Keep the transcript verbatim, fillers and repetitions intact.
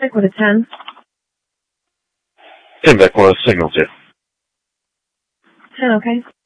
Stick with a ten. ten back one, signal two. ten, okay.